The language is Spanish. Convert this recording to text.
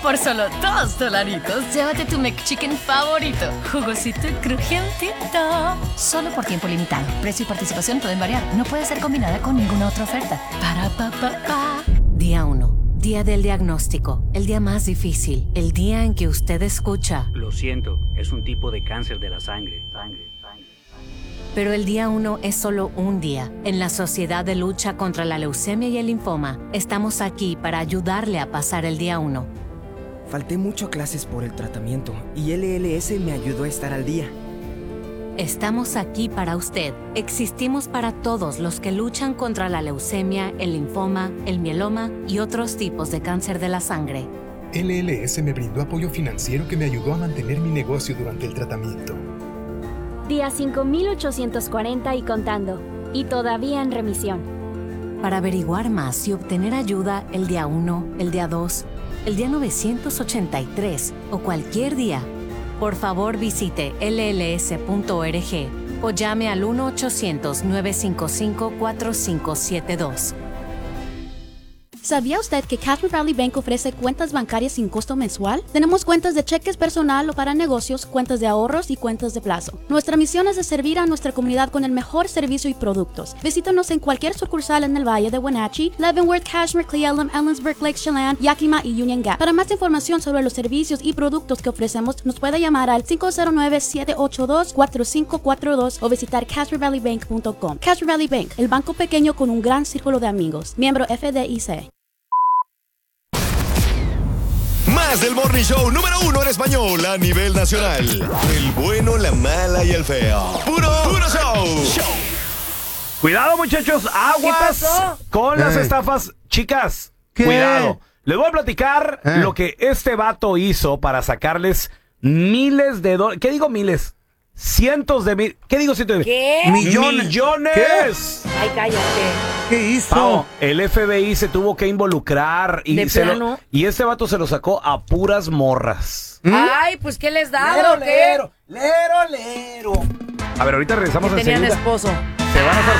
Por solo $2, llévate tu McChicken favorito. Jugosito y crujientito. Solo por tiempo limitado. Precio y participación pueden variar. No puede ser combinada con ninguna otra oferta. Para, pa, pa, pa. Día 1. Día del diagnóstico. El día más difícil. El día en que usted escucha. Lo siento, es un tipo de cáncer de la sangre. Pero el día 1 es solo un día. En la Sociedad de Lucha contra la Leucemia y el Linfoma, estamos aquí para ayudarle a pasar el día 1. Falté mucho a clases por el tratamiento y LLS me ayudó a estar al día. Estamos aquí para usted. Existimos para todos los que luchan contra la leucemia, el linfoma, el mieloma y otros tipos de cáncer de la sangre. LLS me brindó apoyo financiero que me ayudó a mantener mi negocio durante el tratamiento. Día 5840 y contando. Y todavía en remisión. Para averiguar más y obtener ayuda el día 1, el día 2, el día 983 o cualquier día, por favor visite lls.org o llame al 1-800-955-4572. ¿Sabía usted que Cashmere Valley Bank ofrece cuentas bancarias sin costo mensual? Tenemos cuentas de cheques personal o para negocios, cuentas de ahorros y cuentas de plazo. Nuestra misión es de servir a nuestra comunidad con el mejor servicio y productos. Visítanos en cualquier sucursal en el Valle de Wenatchee, Leavenworth, Cashmere, Cle Elum, Ellensburg, Lake Chelan, Yakima y Union Gap. Para más información sobre los servicios y productos que ofrecemos, nos puede llamar al 509-782-4542 o visitar cashmerevalleybank.com. Cashmere Valley Bank, el banco pequeño con un gran círculo de amigos. Miembro FDIC. Más del Morning Show número 1 en español a nivel nacional. El bueno, la mala y el feo. Puro show. Cuidado, muchachos, aguas con las estafas. Chicas, cuidado. Les voy a platicar lo que este vato hizo para sacarles miles de dólares. ¿Qué digo miles? Cientos de mil. ¿Qué digo cientos de mil? ¿Qué? ¡Millones! ¿Qué? Ay, cállate. ¿Qué hizo? Pau, el FBI se tuvo que involucrar y este vato se lo sacó a puras morras. Ay, pues ¿qué les da? Lero. A ver, ahorita regresamos que tenían enseguida. esposo. Se van a estar